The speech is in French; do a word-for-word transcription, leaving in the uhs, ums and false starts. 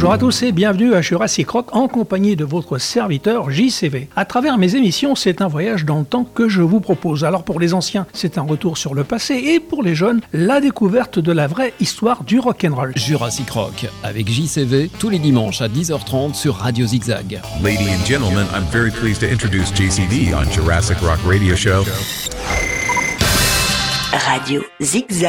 Bonjour à tous et bienvenue à Jurassic Rock en compagnie de votre serviteur J C V. À travers mes émissions, c'est un voyage dans le temps que je vous propose. Alors pour les anciens, c'est un retour sur le passé et pour les jeunes, la découverte de la vraie histoire du rock'n'roll. Jurassic Rock avec J C V tous les dimanches à dix heures trente sur Radio Zigzag. Ladies and gentlemen, I'm very pleased to introduce J C V on Jurassic Rock Radio Show. Radio Zigzag.